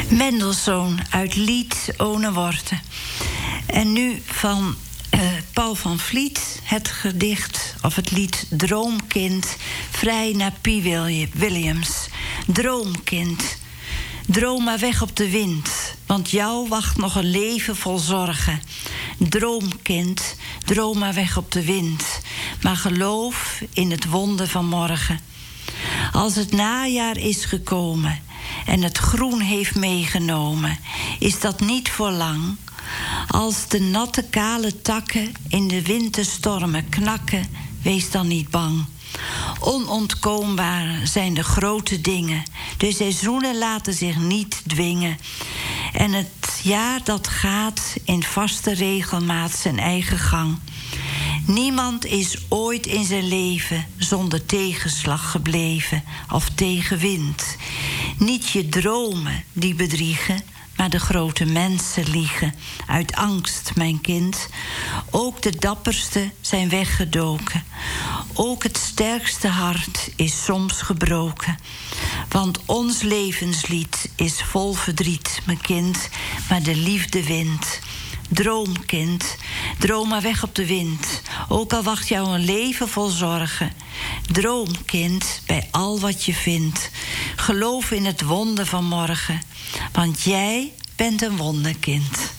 Mendelssohn uit Lied One Worte. En nu van Paul van Vliet, het gedicht of het lied Droomkind, vrij naar P. Williams. Droomkind, droom maar weg op de wind, want jou wacht nog een leven vol zorgen. Droomkind, droom maar weg op de wind, maar geloof in het wonder van morgen. Als het najaar is gekomen en het groen heeft meegenomen, is dat niet voor lang. Als de natte kale takken in de winterstormen knakken, wees dan niet bang. Onontkoombaar zijn de grote dingen. De seizoenen laten zich niet dwingen. En het jaar dat gaat in vaste regelmaat zijn eigen gang. Niemand is ooit in zijn leven zonder tegenslag gebleven of tegenwind. Niet je dromen die bedriegen, maar de grote mensen liegen. Uit angst, mijn kind. Ook de dapperste zijn weggedoken. Ook het sterkste hart is soms gebroken. Want ons levenslied is vol verdriet, mijn kind, maar de liefde wint. Droomkind, droom maar weg op de wind, ook al wacht jou een leven vol zorgen. Droomkind, bij al wat je vindt, geloof in het wonder van morgen, want jij bent een wonderkind.